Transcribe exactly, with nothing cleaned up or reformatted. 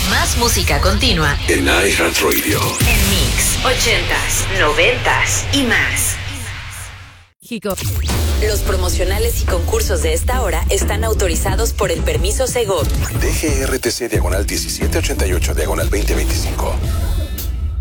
Más música continua en iHeartRadio. En Mix, ochentas, noventas y más. México. Los promocionales y concursos de esta hora están autorizados por el permiso Segov. D G R T C diagonal diecisiete ochenta y ocho diagonal veinte veinticinco.